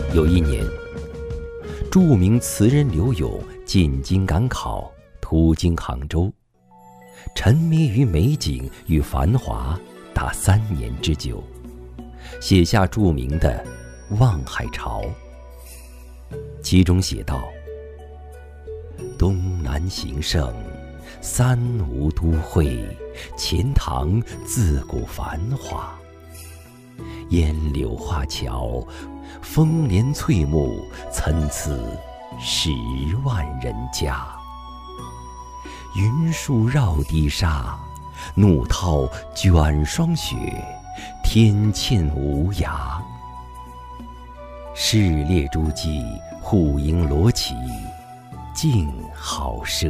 有一年，著名词人柳永进京赶考，途经杭州，沉迷于美景与繁华达3年之久，写下著名的《望海潮》。其中写道：东南形胜，三吴都会，钱塘自古繁华。烟柳画桥，风帘翠幕，参差10万人家。云树绕堤沙，怒涛卷霜雪，天堑无涯。市列诸骑，户迎罗绮，竞好射。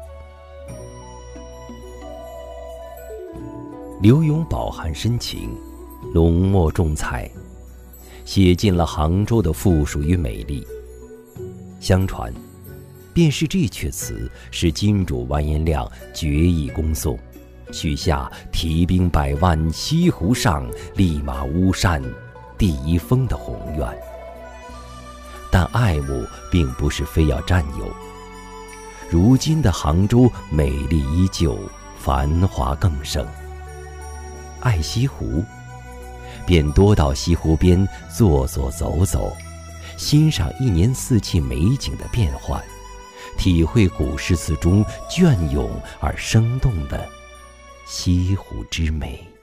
柳永饱含深情，浓墨重彩，写尽了杭州的富庶与美丽。相传，便是这阙词使金主完颜亮决意攻宋，许下提兵100万，西湖上，立马巫山第1峰的宏愿。但爱慕并不是非要占有。如今的杭州美丽依旧，繁华更盛。爱西湖，便多到西湖边坐坐走走，欣赏一年4季美景的变换，体会古诗词中隽永而生动的西湖之美。